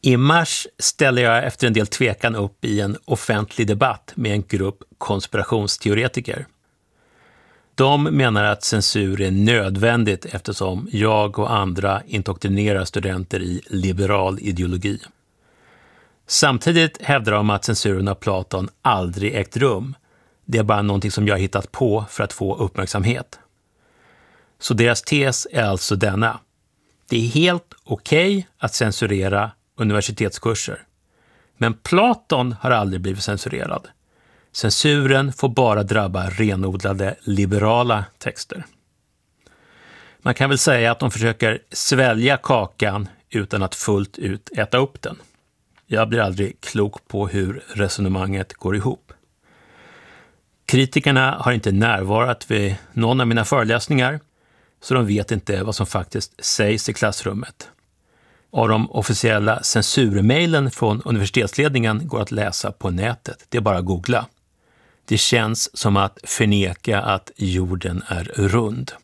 I mars ställde jag efter en del tvekan upp i en offentlig debatt med en grupp konspirationsteoretiker. De menar att censur är nödvändigt eftersom jag och andra indoktrinerar studenter i liberal ideologi. Samtidigt hävdar de att censuren av Platon aldrig ägt rum. Det är bara någonting som jag har hittat på för att få uppmärksamhet. Så deras tes är alltså denna. Det är helt okej att censurera universitetskurser. Men Platon har aldrig blivit censurerad. Censuren får bara drabba renodlade liberala texter. Man kan väl säga att de försöker svälja kakan utan att fullt ut äta upp den. Jag blir aldrig klok på hur resonemanget går ihop. Kritikerna har inte närvarat vid någon av mina föreläsningar, så de vet inte vad som faktiskt sägs i klassrummet. Och de officiella censurmailen från universitetsledningen går att läsa på nätet. Det är bara att googla. Det känns som att förneka att jorden är rund.